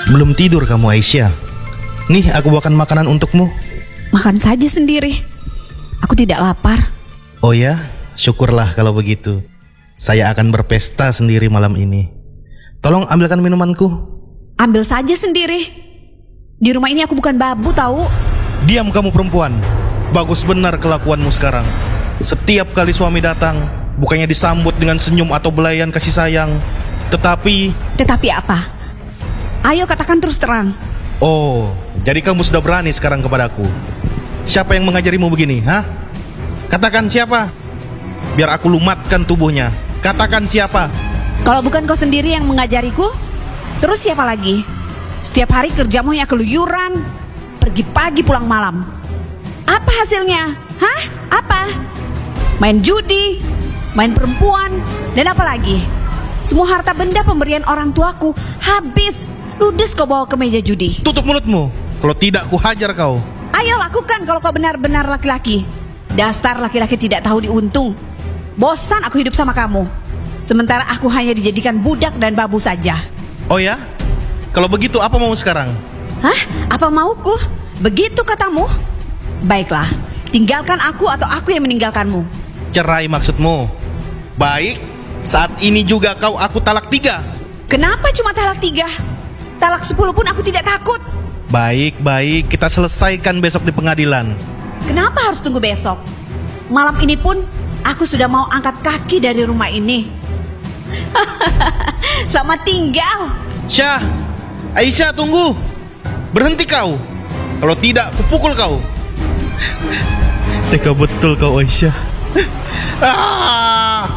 Belum tidur kamu, Aisyah? Nih, aku bawakan makanan untukmu. Makan saja sendiri. Aku tidak lapar. Oh ya? Syukurlah kalau begitu. Saya akan berpesta sendiri malam ini. Tolong ambilkan minumanku. Ambil saja sendiri. Di rumah ini aku bukan babu tahu. Diam kamu perempuan. Bagus benar kelakuanmu sekarang. Setiap kali suami datang, bukannya disambut dengan senyum atau belayan kasih sayang, Tetapi apa? Ayo katakan terus terang. oh, jadi kamu sudah berani sekarang kepadaku. Siapa yang mengajarimu begini, hah? Katakan siapa? Biar aku lumatkan tubuhnya. Katakan siapa? Kalau bukan kau sendiri yang mengajariku, terus siapa lagi? Setiap hari kerjamu yang keluyuran, pergi pagi pulang malam. Apa hasilnya? Hah? Apa? Main judi, main perempuan, dan apa lagi? Semua harta benda pemberian orang tuaku habis. Ludes kau bawa ke meja judi. Tutup mulutmu. Kalau tidak, ku hajar kau. Ayo lakukan kalau kau benar-benar laki-laki. Dasar laki-laki tidak tahu diuntung. Bosan aku hidup sama kamu. Sementara aku hanya dijadikan budak dan babu saja. Oh ya? Kalau begitu apa mau sekarang? Hah? Apa mauku? Begitu katamu? Baiklah, tinggalkan aku atau aku yang meninggalkanmu. Cerai maksudmu? Baik, saat ini juga kau aku talak 3. Kenapa cuma talak 3? Talak 10 pun aku tidak takut. Baik, kita selesaikan besok di pengadilan. Kenapa harus tunggu besok? Malam ini pun aku sudah mau angkat kaki dari rumah ini. Selamat tinggal. Syah, Aisyah tunggu. Berhenti kau. Kalau tidak, kupukul kau. Tega betul kau, Aisyah.